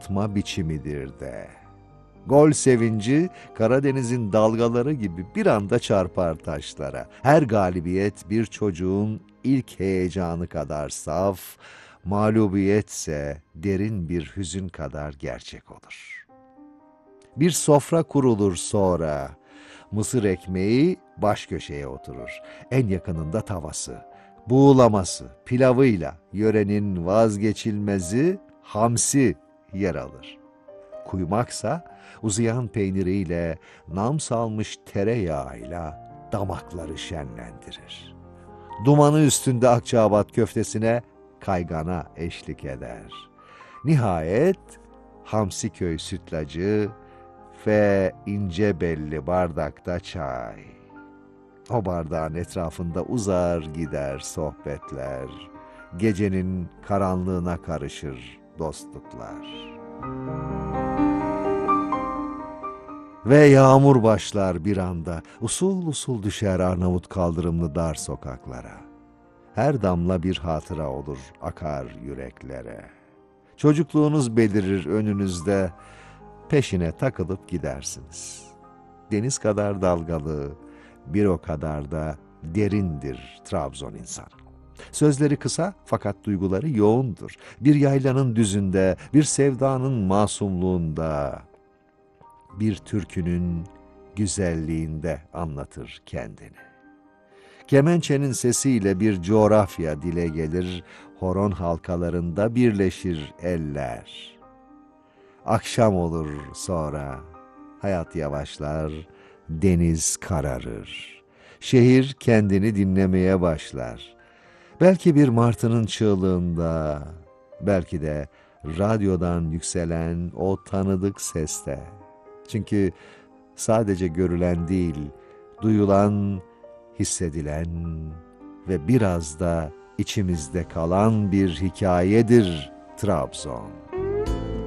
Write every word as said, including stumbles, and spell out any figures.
atma biçimidir de. Gol sevinci Karadeniz'in dalgaları gibi bir anda çarpar taşlara. Her galibiyet bir çocuğun ilk heyecanı kadar saf, mağlubiyetse derin bir hüzün kadar gerçek olur. Bir sofra kurulur sonra. Mısır ekmeği baş köşeye oturur. En yakınında tavası, buğulaması, pilavıyla yörenin vazgeçilmezi hamsi yer alır. Kuymaksa uzayan peyniriyle, nam salmış tereyağıyla damakları şenlendirir. Dumanı üstünde Akçaabat köftesine kaygana eşlik eder. Nihayet Hamsiköy sütlacı ve ince belli bardakta çay. O bardağın etrafında uzar gider sohbetler. Gecenin karanlığına karışır dostluklar. Ve yağmur başlar bir anda, usul usul düşer Arnavut kaldırımlı dar sokaklara. Her damla bir hatıra olur, akar yüreklere. Çocukluğunuz belirir önünüzde, peşine takılıp gidersiniz. Deniz kadar dalgalı, bir o kadar da derindir Trabzon insanı. Sözleri kısa fakat duyguları yoğundur. Bir yaylanın düzünde, bir sevdanın masumluğunda, bir türkünün güzelliğinde anlatır kendini. Kemençenin sesiyle bir coğrafya dile gelir, horon halkalarında birleşir eller. Akşam olur sonra, hayat yavaşlar, deniz kararır. Şehir kendini dinlemeye başlar. Belki bir martının çığlığında, belki de radyodan yükselen o tanıdık seste. Çünkü sadece görülen değil, duyulan, hissedilen ve biraz da içimizde kalan bir hikayedir Trabzon.